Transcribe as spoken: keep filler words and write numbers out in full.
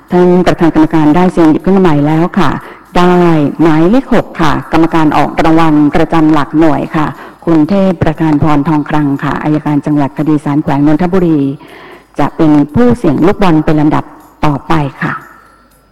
ท่านประธานกรรมการได้เสียงหยิบขึ้นมาใหม่แล้วค่ะได้หมายเลขหกค่ะกรรมการออกรางวัลประจำหลักหน่วยค่ะคุณเทพประการพรทองคลังค่ะอัยการจังหวัดคดีศาลแขวงนนทบุรีจะเป็นผู้เสี่ยงลูกบอลเป็นลำดับต่อไปค่ะ